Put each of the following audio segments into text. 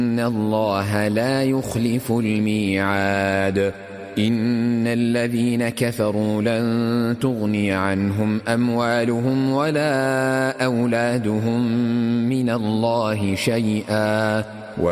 إن الله لا يخلف الميعاد. إن الذين كفروا لن تغني عنهم أموالهم ولا أولادهم من الله شيئا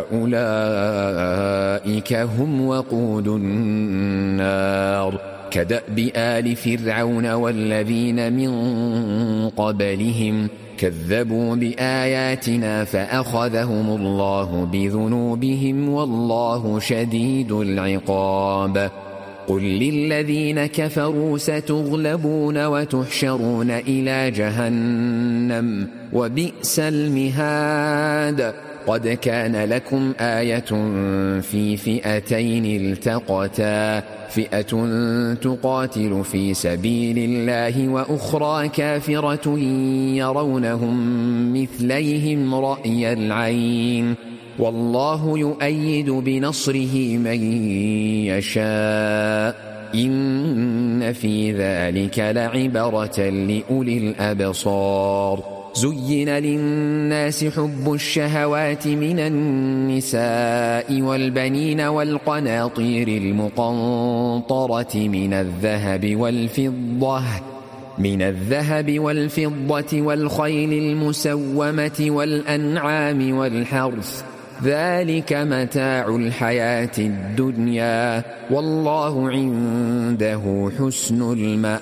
وأولئك هم وقود النار. كدأب آل فرعون والذين من قبلهم كذبوا بآياتنا فأخذهم الله بذنوبهم والله شديد العقاب. قل للذين كفروا ستغلبون وتحشرون إلى جهنم وبئس المهاد. قد كان لكم آية في فئتين التقتا فئة تقاتل في سبيل الله وأخرى كافرة يرونهم مثليهم رأي العين والله يؤيد بنصره من يشاء إن في ذلك لعبرة لأولي الأبصار. زين للناس حب الشهوات من النساء والبنين والقناطير المقنطرة من الذهب والفضة والخيل المسومة والأنعام والحرث ذلك متاع الحياة الدنيا والله عنده حسن المآب.